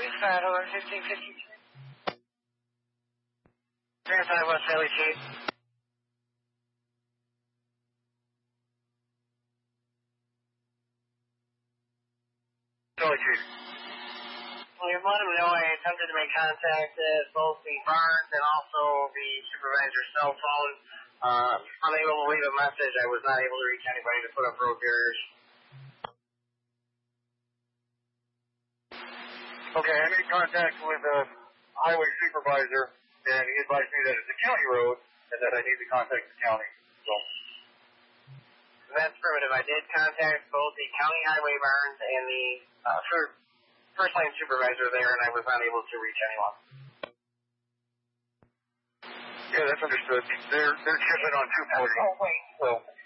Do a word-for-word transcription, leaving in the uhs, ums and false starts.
Restart on fifteen fifty-two. Verify West Valley Chief. Valley Chief. Well, you let him know I attempted to make contact with both the Barnes and also the supervisor's cell phone. Uh, unable to leave a message. I was not able to reach anybody to put up road barriers. Okay, I made contact with the highway supervisor, and he advised me that it's a county road and that I need to contact the county. So that's primitive. I did contact both the county highway barns and the uh, first, first line supervisor there, and I was not able to reach anyone. Yeah, that's understood. They're they're shipping on two forty. Oh, wait. So